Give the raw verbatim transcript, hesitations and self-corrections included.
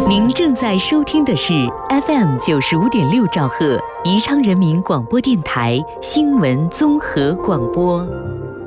您正在收听的是 F M 九十五点六兆赫宜昌人民广播电台新闻综合广播。